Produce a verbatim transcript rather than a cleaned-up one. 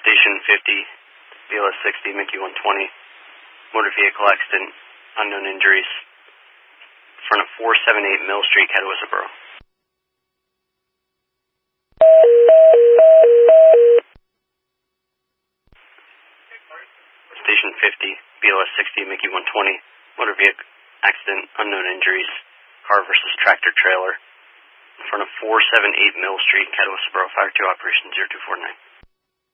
Station fifty, B L S sixty, Mickey one twenty. Motor vehicle accident, unknown injuries. In front of four seventy-eight Mill Street, Catawissa. Station fifty, B L S sixty, Mickey one twenty. Motor vehicle accident, unknown injuries. Car versus tractor trailer. In front of four seventy-eight Mill Street, Catawissa. Fire two, Operation zero two four nine.